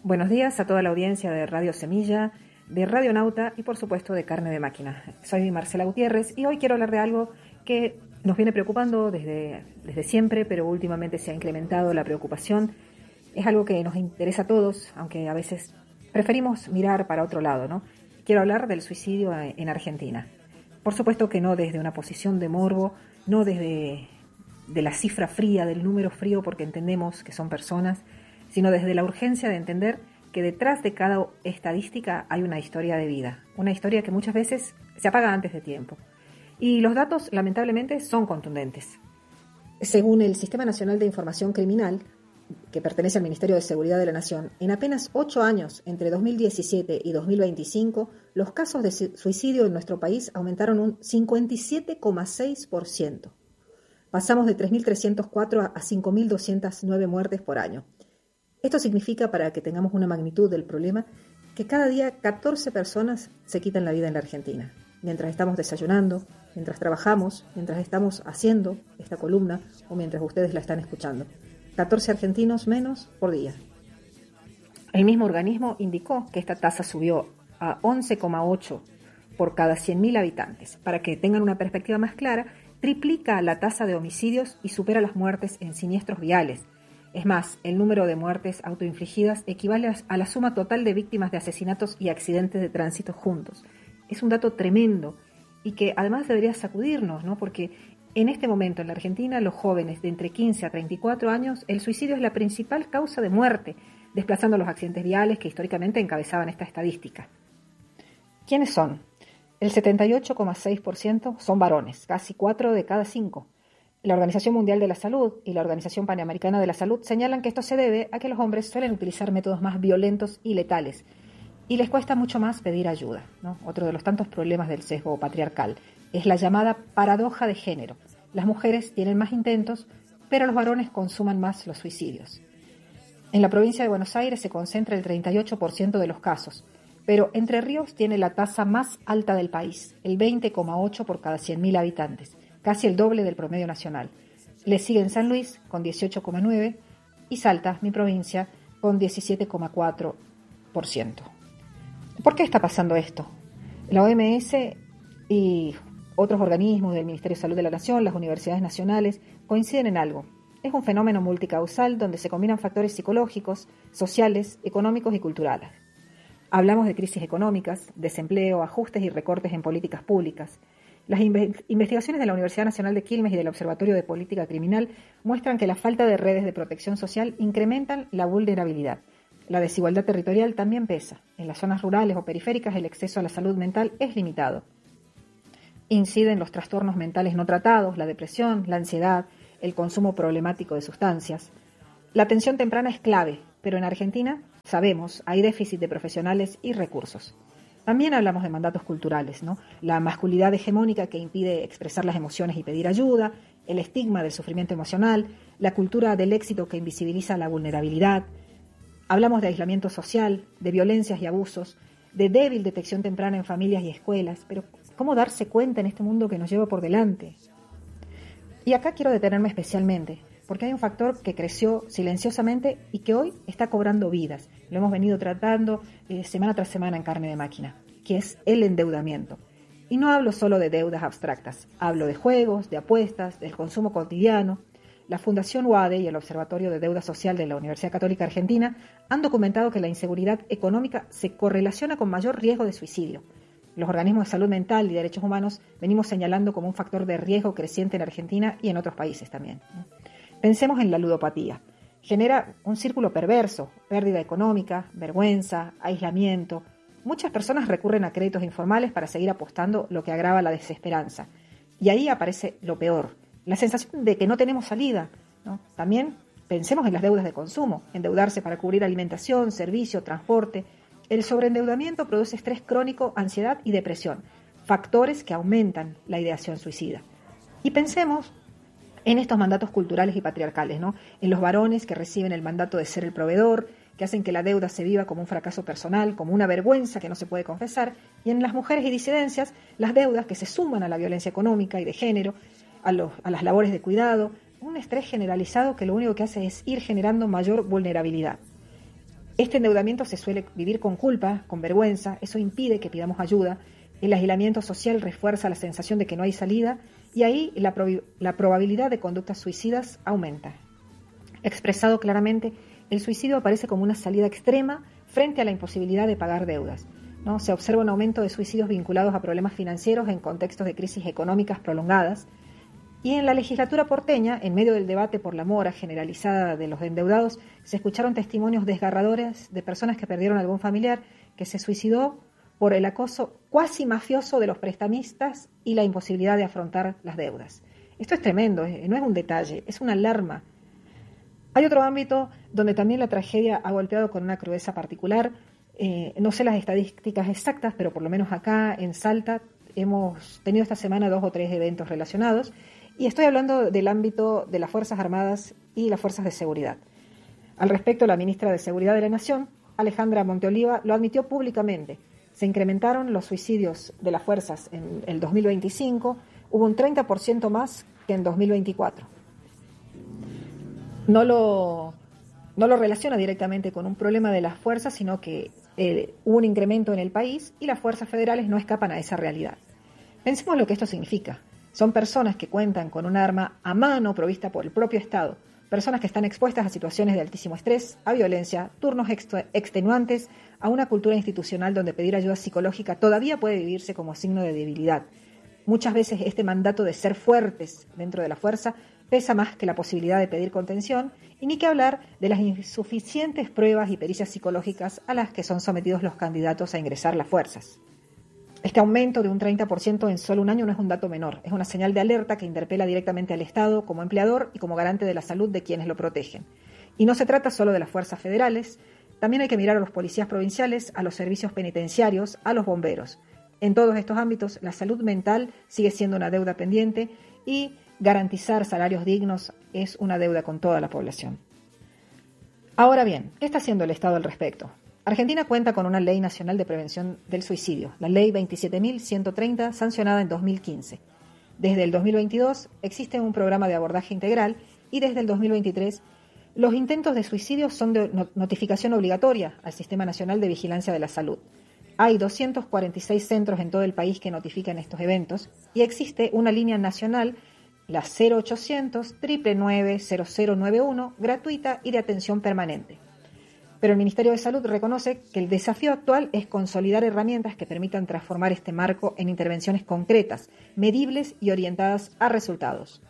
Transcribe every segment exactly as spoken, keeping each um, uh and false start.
Buenos días a toda la audiencia de Radio Semilla, de Radio Nauta y por supuesto de Carne de Máquina. Soy Marcela Gutiérrez y hoy quiero hablar de algo que nos viene preocupando desde, desde siempre, pero últimamente se ha incrementado la preocupación. Es algo que nos interesa a todos, aunque a veces preferimos mirar para otro lado, ¿no? Quiero hablar del suicidio en Argentina. Por supuesto que no desde una posición de morbo, no desde de la cifra fría, del número frío, porque entendemos que son personas, sino desde la urgencia de entender que detrás de cada estadística hay una historia de vida, una historia que muchas veces se apaga antes de tiempo. Y los datos, lamentablemente, son contundentes. Según el Sistema Nacional de Información Criminal, que pertenece al Ministerio de Seguridad de la Nación, en apenas ocho años, entre dos mil diecisiete y dos mil veinticinco, los casos de suicidio en nuestro país aumentaron un cincuenta y siete coma seis por ciento. Pasamos de tres mil trescientos cuatro a cinco mil doscientas nueve muertes por año. Esto significa, para que tengamos una magnitud del problema, que cada día catorce personas se quitan la vida en la Argentina. Mientras estamos desayunando, mientras trabajamos, mientras estamos haciendo esta columna o mientras ustedes la están escuchando. catorce argentinos menos por día. El mismo organismo indicó que esta tasa subió a once coma ocho por cada cien mil habitantes. Para que tengan una perspectiva más clara, triplica la tasa de homicidios y supera las muertes en siniestros viales. Es más, el número de muertes autoinfligidas equivale a la suma total de víctimas de asesinatos y accidentes de tránsito juntos. Es un dato tremendo y que además debería sacudirnos, ¿no? Porque en este momento en la Argentina, los jóvenes de entre quince a treinta y cuatro años, el suicidio es la principal causa de muerte, desplazando los accidentes viales que históricamente encabezaban esta estadística. ¿Quiénes son? El setenta y ocho coma seis por ciento son varones, casi cuatro de cada cinco. La Organización Mundial de la Salud y la Organización Panamericana de la Salud señalan que esto se debe a que los hombres suelen utilizar métodos más violentos y letales y les cuesta mucho más pedir ayuda, ¿no? Otro de los tantos problemas del sesgo patriarcal es la llamada paradoja de género. Las mujeres tienen más intentos, pero los varones consuman más los suicidios. En la provincia de Buenos Aires se concentra el treinta y ocho por ciento de los casos, pero Entre Ríos tiene la tasa más alta del país, el veinte coma ocho por cada cien mil habitantes. Casi el doble del promedio nacional. Le siguen San Luis con dieciocho coma nueve y Salta, mi provincia, con diecisiete coma cuatro por ciento. ¿Por qué está pasando esto? La O M S y otros organismos del Ministerio de Salud de la Nación, las universidades nacionales, coinciden en algo. Es un fenómeno multicausal donde se combinan factores psicológicos, sociales, económicos y culturales. Hablamos de crisis económicas, desempleo, ajustes y recortes en políticas públicas. Las investigaciones de la Universidad Nacional de Quilmes y del Observatorio de Política Criminal muestran que la falta de redes de protección social incrementan la vulnerabilidad. La desigualdad territorial también pesa. En las zonas rurales o periféricas el acceso a la salud mental es limitado. Inciden los trastornos mentales no tratados, la depresión, la ansiedad, el consumo problemático de sustancias. La atención temprana es clave, pero en Argentina, sabemos, hay déficit de profesionales y recursos. También hablamos de mandatos culturales, ¿no? La masculinidad hegemónica que impide expresar las emociones y pedir ayuda, el estigma del sufrimiento emocional, la cultura del éxito que invisibiliza la vulnerabilidad. Hablamos de aislamiento social, de violencias y abusos, de débil detección temprana en familias y escuelas, pero ¿cómo darse cuenta en este mundo que nos lleva por delante? Y acá quiero detenerme especialmente, porque hay un factor que creció silenciosamente y que hoy está cobrando vidas. Lo hemos venido tratando eh, semana tras semana en Carne de Máquina, que es el endeudamiento. Y no hablo solo de deudas abstractas, hablo de juegos, de apuestas, del consumo cotidiano. La Fundación U A D E y el Observatorio de Deuda Social de la Universidad Católica Argentina han documentado que la inseguridad económica se correlaciona con mayor riesgo de suicidio. Los organismos de salud mental y derechos humanos venimos señalando como un factor de riesgo creciente en Argentina y en otros países también, ¿no? Pensemos en la ludopatía. Genera un círculo perverso, pérdida económica, vergüenza, aislamiento. Muchas personas recurren a créditos informales para seguir apostando, lo que agrava la desesperanza. Y ahí aparece lo peor, la sensación de que no tenemos salida, ¿no? También pensemos en las deudas de consumo, endeudarse para cubrir alimentación, servicio, transporte. El sobreendeudamiento produce estrés crónico, ansiedad y depresión, factores que aumentan la ideación suicida. Y pensemos en estos mandatos culturales y patriarcales, ¿no? En los varones que reciben el mandato de ser el proveedor, que hacen que la deuda se viva como un fracaso personal, como una vergüenza que no se puede confesar, y en las mujeres y disidencias, las deudas que se suman a la violencia económica y de género, a, los, a las labores de cuidado, un estrés generalizado que lo único que hace es ir generando mayor vulnerabilidad. Este endeudamiento se suele vivir con culpa, con vergüenza, eso impide que pidamos ayuda, el aislamiento social refuerza la sensación de que no hay salida y ahí la, prob- la probabilidad de conductas suicidas aumenta. Expresado claramente, el suicidio aparece como una salida extrema frente a la imposibilidad de pagar deudas, ¿no? Se observa un aumento de suicidios vinculados a problemas financieros en contextos de crisis económicas prolongadas. Y en la legislatura porteña, en medio del debate por la mora generalizada de los endeudados, se escucharon testimonios desgarradores de personas que perdieron algún familiar que se suicidó por el acoso cuasi mafioso de los prestamistas y la imposibilidad de afrontar las deudas. Esto es tremendo, no es un detalle, es una alarma. Hay otro ámbito donde también la tragedia ha golpeado con una crudeza particular. Eh, no sé las estadísticas exactas, pero por lo menos acá en Salta hemos tenido esta semana dos o tres eventos relacionados. Y estoy hablando del ámbito de las Fuerzas Armadas y las Fuerzas de Seguridad. Al respecto, la ministra de Seguridad de la Nación, Alejandra Monteoliva, lo admitió públicamente. Se incrementaron los suicidios de las fuerzas en el dos mil veinticinco, hubo un treinta por ciento más que en dos mil veinticuatro. No lo, no lo relaciona directamente con un problema de las fuerzas, sino que eh, hubo un incremento en el país y las fuerzas federales no escapan a esa realidad. Pensemos lo que esto significa. Son personas que cuentan con un arma a mano provista por el propio Estado, personas que están expuestas a situaciones de altísimo estrés, a violencia, turnos extenuantes, a una cultura institucional donde pedir ayuda psicológica todavía puede vivirse como signo de debilidad. Muchas veces este mandato de ser fuertes dentro de la fuerza pesa más que la posibilidad de pedir contención, y ni que hablar de las insuficientes pruebas y pericias psicológicas a las que son sometidos los candidatos a ingresar las fuerzas. Este aumento de un treinta por ciento en solo un año no es un dato menor, es una señal de alerta que interpela directamente al Estado como empleador y como garante de la salud de quienes lo protegen. Y no se trata solo de las fuerzas federales, también hay que mirar a los policías provinciales, a los servicios penitenciarios, a los bomberos. En todos estos ámbitos, la salud mental sigue siendo una deuda pendiente y garantizar salarios dignos es una deuda con toda la población. Ahora bien, ¿qué está haciendo el Estado al respecto? Argentina cuenta con una ley nacional de prevención del suicidio, la ley veintisiete mil ciento treinta, sancionada en dos mil quince. Desde el dos mil veintidós existe un programa de abordaje integral y desde el dos mil veintitrés los intentos de suicidio son de notificación obligatoria al Sistema Nacional de Vigilancia de la Salud. Hay doscientos cuarenta y seis centros en todo el país que notifican estos eventos y existe una línea nacional, la cero ochocientos, nueve nueve nueve, cero cero nueve uno, gratuita y de atención permanente. Pero el Ministerio de Salud reconoce que el desafío actual es consolidar herramientas que permitan transformar este marco en intervenciones concretas, medibles y orientadas a resultados.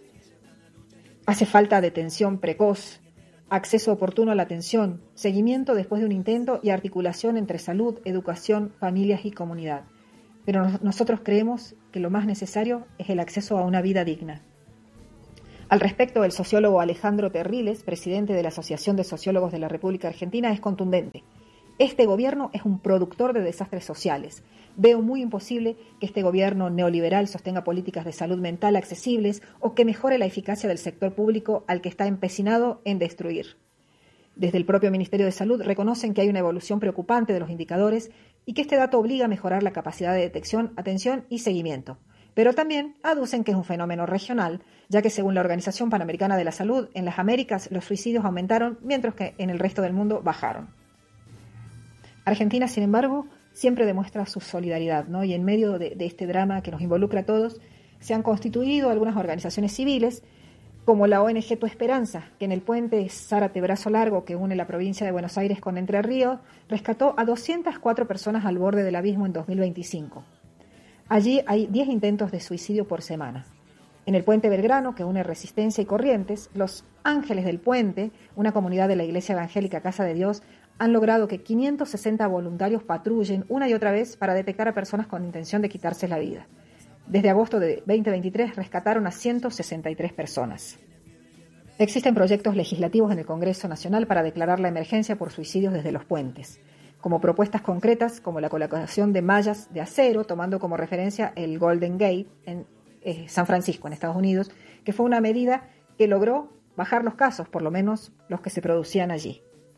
Hace falta detención precoz, acceso oportuno a la atención, seguimiento después de un intento y articulación entre salud, educación, familias y comunidad. Pero nosotros creemos que lo más necesario es el acceso a una vida digna. Al respecto, el sociólogo Alejandro Terriles, presidente de la Asociación de Sociólogos de la República Argentina, es contundente. Este gobierno es un productor de desastres sociales. Veo muy imposible que este gobierno neoliberal sostenga políticas de salud mental accesibles o que mejore la eficacia del sector público al que está empecinado en destruir. Desde el propio Ministerio de Salud reconocen que hay una evolución preocupante de los indicadores y que este dato obliga a mejorar la capacidad de detección, atención y seguimiento. Pero también aducen que es un fenómeno regional, ya que según la Organización Panamericana de la Salud, en las Américas los suicidios aumentaron, mientras que en el resto del mundo bajaron. Argentina, sin embargo, siempre demuestra su solidaridad, ¿no? Y en medio de, de este drama que nos involucra a todos, se han constituido algunas organizaciones civiles, como la O N G Tu Esperanza, que en el puente Zárate Brazo Largo, que une la provincia de Buenos Aires con Entre Ríos, rescató a doscientas cuatro personas al borde del abismo en dos mil veinticinco. Allí hay diez intentos de suicidio por semana. En el puente Belgrano, que une Resistencia y Corrientes, los Ángeles del Puente, una comunidad de la Iglesia Evangélica Casa de Dios, han logrado que quinientos sesenta voluntarios patrullen una y otra vez para detectar a personas con intención de quitarse la vida. Desde agosto de veinte veintitrés rescataron a ciento sesenta y tres personas. Existen proyectos legislativos en el Congreso Nacional para declarar la emergencia por suicidios desde los puentes, como propuestas concretas como la colocación de mallas de acero, tomando como referencia el Golden Gate en eh, San Francisco, en Estados Unidos, que fue una medida que logró bajar los casos, por lo menos los que se producían allí.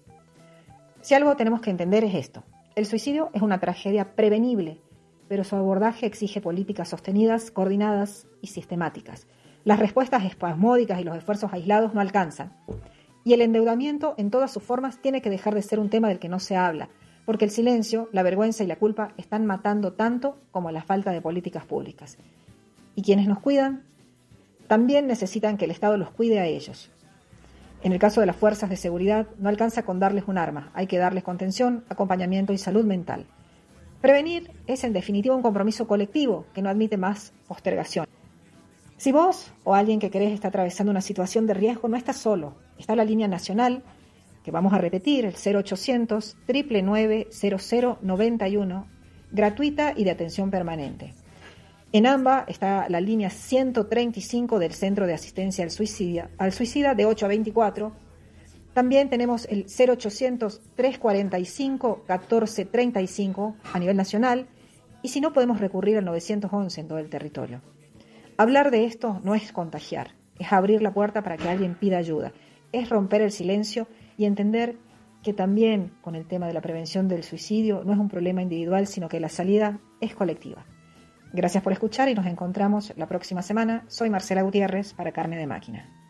Si algo tenemos que entender es esto: el suicidio es una tragedia prevenible, pero su abordaje exige políticas sostenidas, coordinadas y sistemáticas. Las respuestas espasmódicas y los esfuerzos aislados no alcanzan. Y el endeudamiento en todas sus formas tiene que dejar de ser un tema del que no se habla, porque el silencio, la vergüenza y la culpa están matando tanto como la falta de políticas públicas. Y quienes nos cuidan también necesitan que el Estado los cuide a ellos. En el caso de las fuerzas de seguridad, no alcanza con darles un arma, hay que darles contención, acompañamiento y salud mental. Prevenir es en definitiva un compromiso colectivo que no admite más postergación. Si vos o alguien que querés está atravesando una situación de riesgo, no estás solo. Está la línea nacional, que vamos a repetir, el cero ochocientos, nueve nueve nueve, cero cero nueve uno, gratuita y de atención permanente. En AMBA está la línea ciento treinta y cinco del Centro de Asistencia al Suicida, al Suicida de ocho a veinticuatro. También tenemos el cero ochocientos, trescientos cuarenta y cinco, catorce treinta y cinco a nivel nacional, y si no podemos recurrir al nueve once en todo el territorio. Hablar de esto no es contagiar, es abrir la puerta para que alguien pida ayuda, es romper el silencio y entender que también con el tema de la prevención del suicidio no es un problema individual, sino que la salida es colectiva. Gracias por escuchar y nos encontramos la próxima semana. Soy Marcela Gutiérrez para Carne de Máquina.